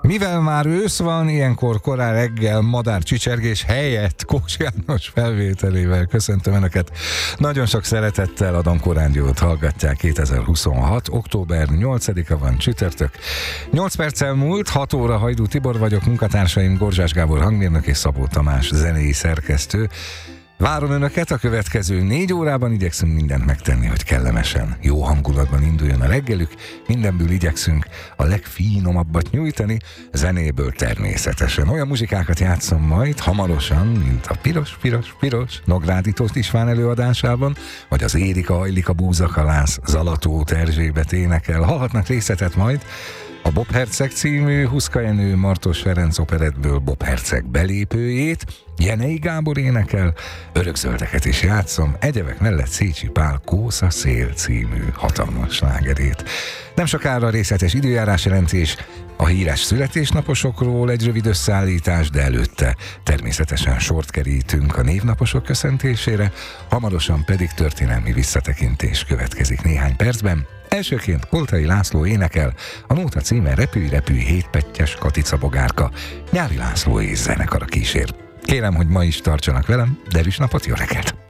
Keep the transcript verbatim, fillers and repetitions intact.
Mivel már ősz van, ilyenkor korán reggel madár csicsergés helyett Kós János felvételével köszöntöm Önöket. Nagyon sok szeretettel a Dankó Rádiót hallgatják. kétezer-huszonhat. október nyolcadika van, csütörtök. nyolc perccel múlt, hat óra, Hajdú Tibor vagyok, munkatársaim Gorzsás Gábor hangmérnök és Szabó Tamás zenei szerkesztő. Várom Önöket a következő négy órában, igyekszünk mindent megtenni, hogy kellemesen, jó hangulatban induljon a reggelük, mindenből igyekszünk a legfinomabbat nyújtani, zenéből természetesen. Olyan muzsikákat játszom majd hamarosan, mint a Piros, Piros, Piros Nográdi Tóth István előadásában, vagy az Érika Ajlika Búzakalász Zalató Erzsébet énekel. Hallhatnak részletet majd a Bob Herceg című Huszka Jenő Martos Ferenc operettből Bob Herceg belépőjét, Jenei Gábor énekel, Örökzöldeket is játszom, egyebek mellett Szécsi Pál Kósza Szél című hatalmas slágerét. Nem sokára részletes időjárás jelentés, a híres születésnaposokról egy rövid összeállítás, de előtte természetesen sort kerítünk a névnaposok köszöntésére, hamarosan pedig történelmi visszatekintés következik néhány percben. Elsőként Koltai László énekel, a nóta címe Repülj, repülj, hétpettyes Katica bogárka, Nyári László és zenekara kísér. Kérem, hogy ma is tartsanak velem, derűs napot, jó reggelt!